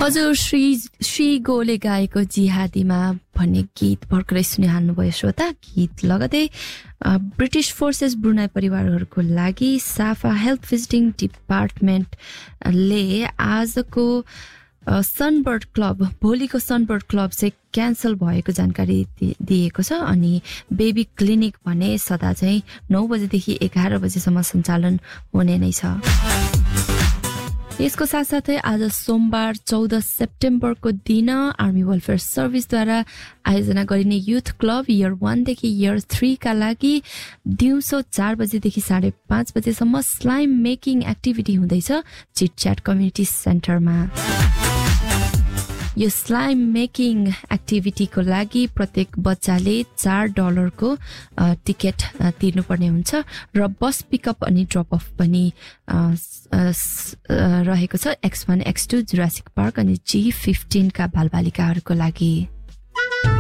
हजुर श्री गोले गाएको जिहादीमा भन्ने गीत भर्खरै सुनिहाल्नुभयो श्रोता। गीत लगतै ब्रिटिश फोर्सेस ब्रुनाई परिवारहरूको लागि साफा हेल्थ भिजिटिङ डिपार्टमेन्टले आजको सनबर्ड क्लब भोलिको सनबर्ड क्लब चाहिँ क्यान्सल भएको जानकारी दिएको छ। अनि बेबी क्लिनिक भने सदा चाहिँ 9 बजेदेखि 11 बजेसम्म सञ्चालन हुने नै छ। यसको साथसाथै आज सोमबार 14 सेप्टेम्बरको दिन आर्मी वेलफेयर सर्भिसद्वारा आयोजना गरिने युथ क्लब इयर 1 देखि इयर 3 का लागि दिउँसो 4 बजेदेखि 5:30 बजेसम्म स्लाइम मेकिङ एक्टिभिटी हुँदैछ चिटच्याट कम्युनिटी सेन्टरमा। यो स्लाइम मेकिङ एक्टिभिटीको लागि प्रत्येक बच्चाले $4 को टिकट तिर्नुपर्ने हुन्छ र बस पिकअप अनि ड्रप अफ पनि रहेको छ X1 X2 जुरासिक पार्क अनि G15 का बालबालिकाहरूको लागि।